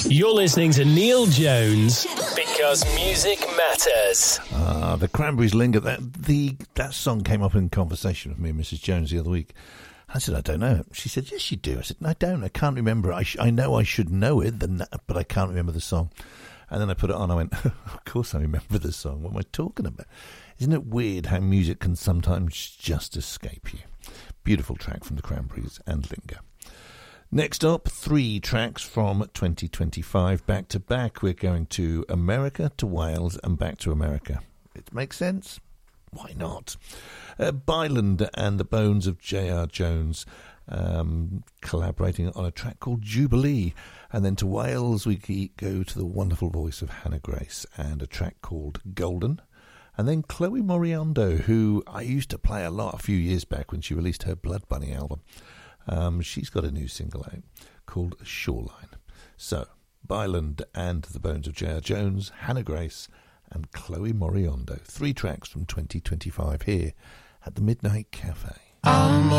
You're listening to Neil Jones because music matters. The Cranberries Linger. That song came up in conversation with me and Mrs. Jones the other week. I said, I don't know. She said, yes, you do. I said, no, I don't. I can't remember. I know I should know it, but I can't remember the song. And then I put it on. I went, of course I remember the song. What am I talking about? Isn't it weird how music can sometimes just escape you? Beautiful track from the Cranberries and Linger. Next up, 3 tracks from 2025. Back to back, we're going to America, to Wales, and back to America. It makes sense? Why not? Byland and the Bones of J.R. Jones collaborating on a track called Jubilee. And then to Wales, we go to the wonderful voice of Hannah Grace and a track called Golden. And then Chloe Moriondo, who I used to play a lot a few years back when she released her Blood Bunny album. She's got a new single out called Shoreline. So, Byland and the Bones of J.R. Jones, Hannah Grace, and Chloe Moriondo. 3 tracks from 2025 here at the Midnight Cafe. I'm